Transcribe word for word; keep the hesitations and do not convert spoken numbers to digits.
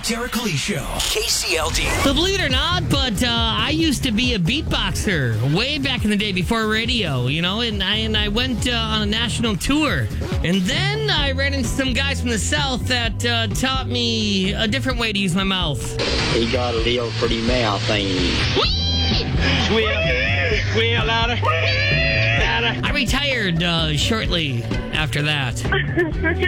Tara Kali Show. K C L D. So believe it or not, but uh, I used to be a beatboxer way back in the day before radio, you know, and I, and I went uh, on a national tour. And then I ran into some guys from the South that uh, taught me a different way to use my mouth. He got a little pretty mouth thingy. Squeal, squeal louder, louder. I retired uh, shortly after that.